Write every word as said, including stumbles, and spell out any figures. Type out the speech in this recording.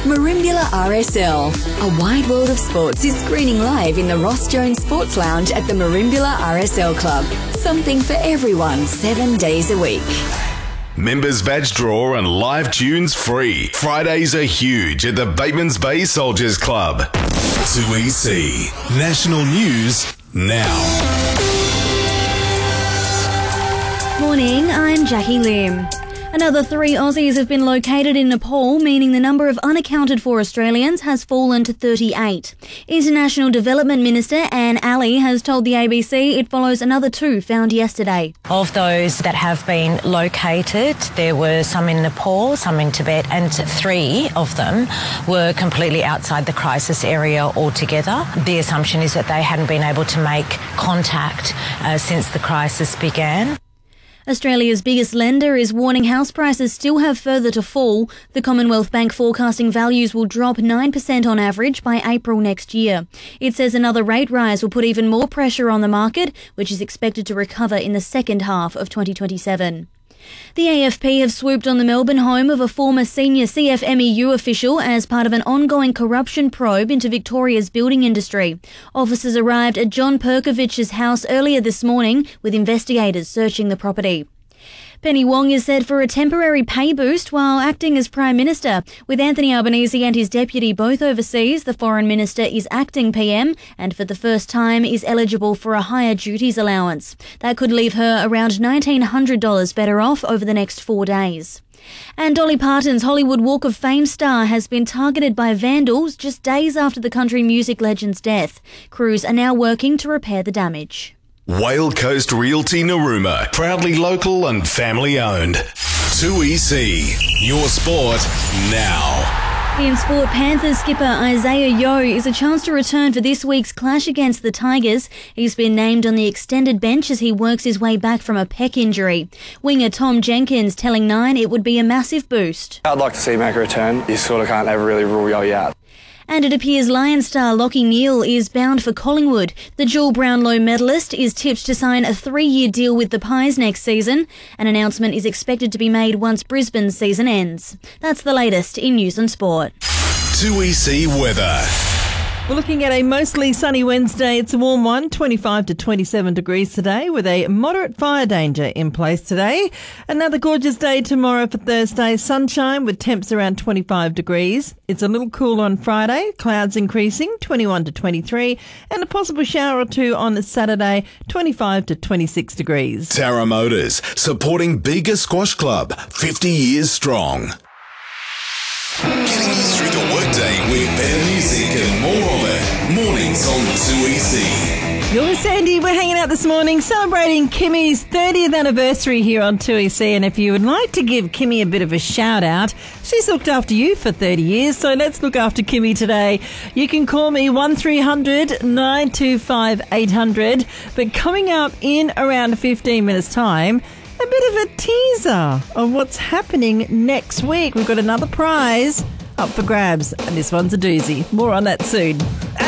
Merimbula R S L. A wide world of sports is screening live in the Ross Jones Sports Lounge at the Merimbula R S L Club. Something for everyone, seven days a week. Members badge draw and live tunes free. Fridays are huge at the Batemans Bay Soldiers Club. two E C. National News now. Morning, I'm Jackie Lim. Another three Aussies have been located in Nepal, meaning the number of unaccounted for Australians has fallen to thirty-eight. International Development Minister Anne Alley has told the A B C it follows another two found yesterday. Of those that have been located, there were some in Nepal, some in Tibet, and three of them were completely outside the crisis area altogether. The assumption is that they hadn't been able to make contact uh, since the crisis began. Australia's biggest lender is warning house prices still have further to fall. The Commonwealth Bank forecasting values will drop nine percent on average by April next year. It says another rate rise will put even more pressure on the market, which is expected to recover in the second half of twenty twenty-seven. The A F P have swooped on the Melbourne home of a former senior C F M E U official as part of an ongoing corruption probe into Victoria's building industry. Officers arrived at John Perkovich's house earlier this morning, with investigators searching the property. Penny Wong is set for a temporary pay boost while acting as Prime Minister. With Anthony Albanese and his deputy both overseas, the Foreign Minister is acting P M and for the first time is eligible for a higher duties allowance. That could leave her around nineteen hundred dollars better off over the next four days. And Dolly Parton's Hollywood Walk of Fame star has been targeted by vandals just days after the country music legend's death. Crews are now working to repair the damage. Whale Coast Realty Narooma, proudly local and family owned. two E C, your sport now. In sport, Panthers skipper Isaiah Yeo is a chance to return for this week's clash against the Tigers. He's been named on the extended bench as he works his way back from a pec injury. Winger Tom Jenkins telling Nine it would be a massive boost. I'd like to see him make a return. You sort of can't ever really rule Yeo out. And it appears Lion star Lachie Neale is bound for Collingwood. The dual Brownlow medalist is tipped to sign a three-year deal with the Pies next season. An announcement is expected to be made once Brisbane's season ends. That's the latest in news and sport. two E C weather. We're looking at a mostly sunny Wednesday. It's a warm one, twenty-five to twenty-seven degrees today, with a moderate fire danger in place today. Another gorgeous day tomorrow for Thursday. Sunshine with temps around twenty-five degrees. It's a little cool on Friday. Clouds increasing, twenty-one to twenty-three. And a possible shower or two on Saturday, twenty-five to twenty-six degrees. Tara Motors, supporting Bega Squash Club, fifty years strong. Getting you through the workday with better music and more of it. Mornings on two E C. You're with Sandy. We're hanging out this morning celebrating Kimmy's thirtieth anniversary here on two E C. And if you would like to give Kimmy a bit of a shout out, she's looked after you for thirty years. So let's look after Kimmy today. You can call me one three hundred nine two five eight hundred. But coming up in around fifteen minutes time, a bit of a teaser of what's happening next week. We've got another prize up for grabs, and this one's a doozy. More on that soon.